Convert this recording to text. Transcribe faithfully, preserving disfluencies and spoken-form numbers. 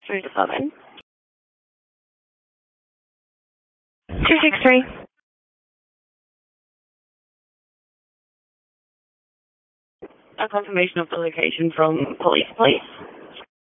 Three to seven. Two six three. A confirmation of the location from police, please.